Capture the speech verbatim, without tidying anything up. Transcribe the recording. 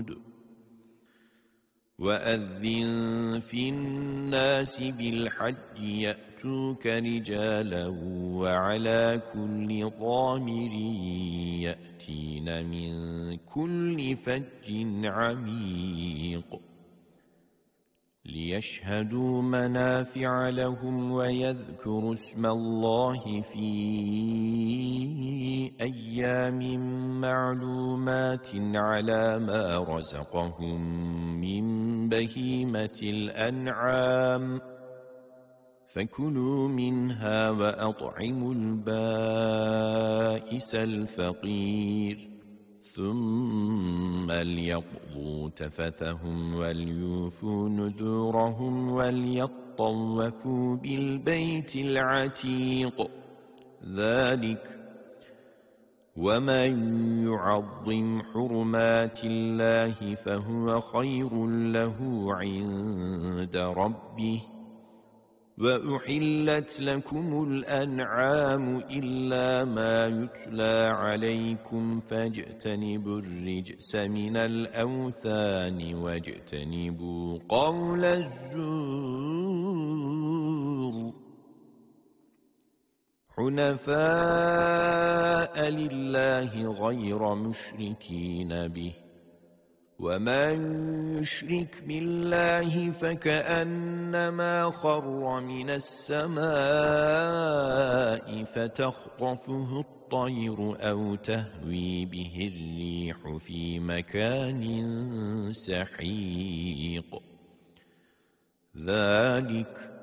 الْوُدُودِ وَأَذِّن فِي النَّاسِ بِالْحَجِّ يَأْتُوكَ رِجَالًا وَعَلَى كُلِّ ضَامِرٍ يَأْتِينَ مِنْ كُلِّ فَجٍّ عَمِيقٍ لِيَشْهَدُوا مَنَافِعَ لَهُمْ وَيَذْكُرُوا اسْمَ اللَّهِ فِي أَيَّامٍ مَّعْلُومَاتٍ عَلَى مَا رَزَقَهُم مِّن بَهِيمَةِ الْأَنْعَامِ فَكُلُوا مِنْهَا وَأَطْعِمُوا الْبَائِسَ الْفَقِيرَ ثُمَّ لْيَقْضُوا تَفَثَهُمْ وَلْيُوفُوا نُذُورَهُمْ وَلْيَطَّوَّفُوا بِالْبَيْتِ الْعَتِيقِ ذَلِكَ وَمَن يُعَظِّمْ حُرُمَاتِ اللَّهِ فَهُوَ خَيْرٌ لَّهُ عِندَ رَبِّهِ وَأُحِلَّتْ لَكُمُ الْأَنْعَامُ إِلَّا مَا يُتْلَى عَلَيْكُمْ فَاجْتَنِبُوا الرِّجْسَ مِنَ الْأَوْثَانِ وَاجْتَنِبُوا قَوْلَ الزُّورِ حُنَفَاءَ لِلَّهِ غَيْرَ مُشْرِكِينَ بِهِ وَمَن يُشْرِكْ بِاللَّهِ فَكَأَنَّمَا خَرَّ مِنَ السَّمَاءِ فَتَخْطَفُهُ الطَّيْرُ أَوْ تَهْوِي بِهِ الرِّيحُ فِي مَكَانٍ سَحِيقٍ ذَلِكَ